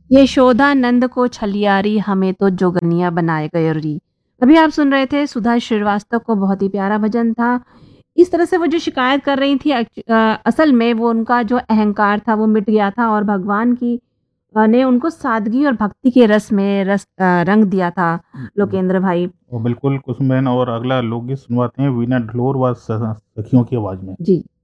यशोदानंद को छलियारी हमें तो जोगनिया बनाए गयो री। अभी आप सुन रहे थे सुधा श्रीवास्तव को, बहुत ही प्यारा भजन था। इस तरह से वो जो शिकायत कर रही थी असल में वो उनका जो अहंकार था वो मिट गया था और भगवान की ने उनको सादगी और भक्ति के रस में रंग दिया था लोकेंद्र भाई। और बिल्कुल कुसुम बहन, और अगला लोकगीत सुनवाते हैं वीना ढलोर व सखियों की आवाज में। जी।